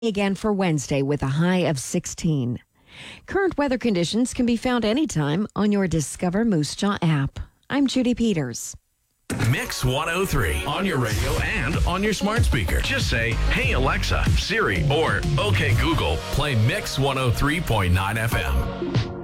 Again for Wednesday with a high of 16. Current weather conditions can be found anytime on your Discover Moose Jaw app. I'm Judy Peters. Mix 103 on your radio and on your smart speaker. Just say, "Hey Alexa, Siri," or "Okay Google, play Mix 103.9 FM."